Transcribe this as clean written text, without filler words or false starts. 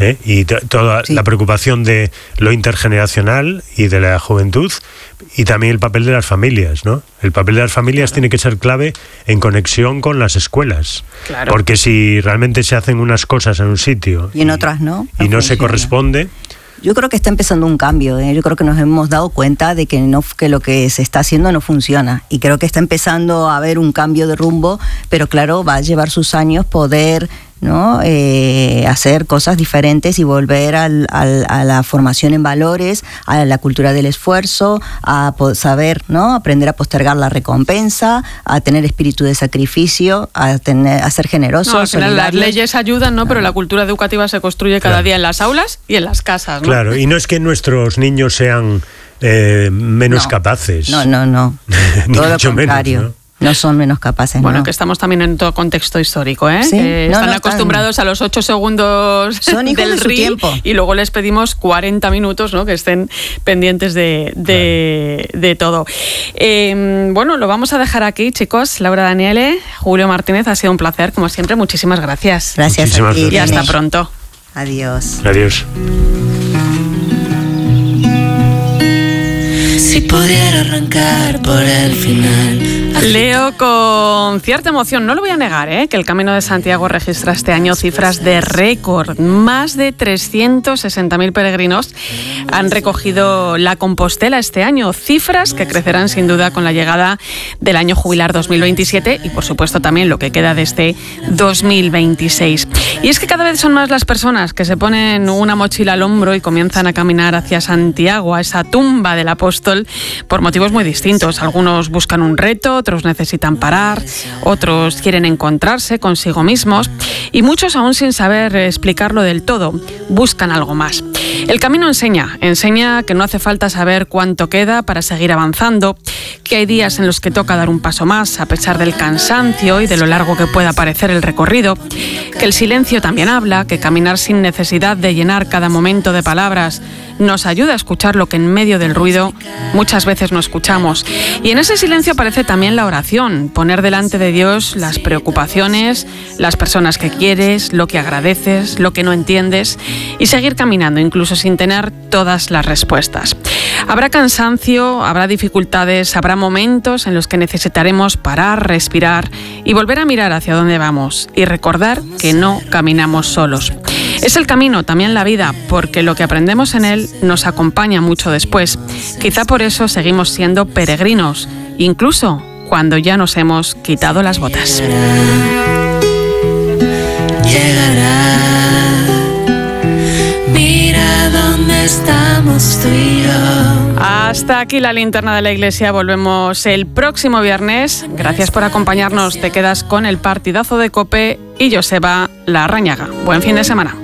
y toda la preocupación de lo intergeneracional y de la juventud, y también el papel de las familias, ¿no? El papel de las familias tiene que ser clave en conexión con las escuelas, porque si realmente se hacen unas cosas en un sitio y en otras no se corresponde. Yo creo que está empezando un cambio, Yo creo que nos hemos dado cuenta de que lo que se está haciendo no funciona, y creo que está empezando a haber un cambio de rumbo, pero claro, va a llevar sus años poder, ¿no? Hacer cosas diferentes y volver a la formación en valores, a la cultura del esfuerzo, a saber, ¿no? Aprender a postergar la recompensa, a tener espíritu de sacrificio, a ser generosos. Al final las leyes ayudan, ¿no? Pero la cultura educativa se construye cada día en las aulas y en las casas, ¿no? Claro, y no es que nuestros niños sean menos capaces. No. Todo lo contrario. Menos, ¿no? No son menos capaces, Bueno, que estamos también en todo contexto histórico, ¿Sí? Están acostumbrados a los 8 segundos del reel y luego les pedimos 40 minutos, ¿no? Que estén pendientes de todo. Bueno, lo vamos a dejar aquí, chicos. Laura Daniele, Julio Martínez, ha sido un placer, como siempre. Muchísimas gracias. Gracias a ti. Y hasta pronto. Adiós. Adiós. Si pudiera arrancar por el final. Leo con cierta emoción, no lo voy a negar, que el Camino de Santiago registra este año cifras de récord. Más de 360.000 peregrinos han recogido la Compostela este año, cifras que crecerán sin duda con la llegada del año jubilar 2027 y por supuesto también lo que queda de este 2026. Y es que cada vez son más las personas que se ponen una mochila al hombro y comienzan a caminar hacia Santiago, a esa tumba del apóstol, por motivos muy distintos. Algunos buscan un reto, otros necesitan parar, otros quieren encontrarse consigo mismos y muchos, aún sin saber explicarlo del todo, buscan algo más. El camino enseña que no hace falta saber cuánto queda para seguir avanzando, que hay días en los que toca dar un paso más a pesar del cansancio y de lo largo que pueda parecer el recorrido, que el silencio también habla, que caminar sin necesidad de llenar cada momento de palabras nos ayuda a escuchar lo que en medio del ruido muchas veces no escuchamos. Y en ese silencio aparece también la oración, poner delante de Dios las preocupaciones, las personas que quieres, lo que agradeces, lo que no entiendes y seguir caminando incluso sin tener todas las respuestas. Habrá cansancio, habrá dificultades, habrá momentos en los que necesitaremos parar, respirar y volver a mirar hacia dónde vamos y recordar que no caminamos solos. Es el camino, también la vida, porque lo que aprendemos en él nos acompaña mucho después. Quizá por eso seguimos siendo peregrinos, incluso cuando ya nos hemos quitado las botas. Llegará. Mira dónde estamos tú y yo. Hasta aquí la linterna de la iglesia. Volvemos el próximo viernes. Gracias por acompañarnos. Te quedas con el partidazo de COPE y Joseba Larrañaga. Buen fin de semana.